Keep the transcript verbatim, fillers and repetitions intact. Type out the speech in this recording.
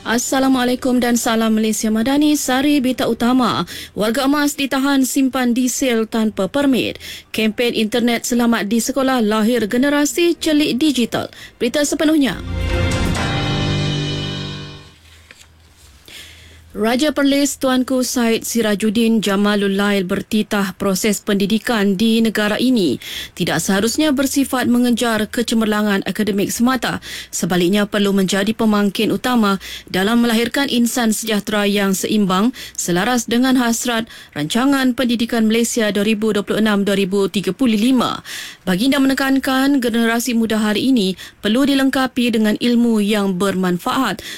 Assalamualaikum dan salam Malaysia Madani. Sari berita utama. Warga emas ditahan simpan di sel tanpa permit. Kempen internet selamat di sekolah lahir generasi celik digital. Berita sepenuhnya. Raja Perlis Tuanku Syed Sirajuddin Jamalul Lail bertitah proses pendidikan di negara ini tidak seharusnya bersifat mengejar kecemerlangan akademik semata. Sebaliknya perlu menjadi pemangkin utama dalam melahirkan insan sejahtera yang seimbang selaras dengan hasrat Rancangan Pendidikan Malaysia dua ribu dua puluh enam hingga dua ribu tiga puluh lima. Baginda menekankan generasi muda hari ini perlu dilengkapi dengan ilmu yang bermanfaat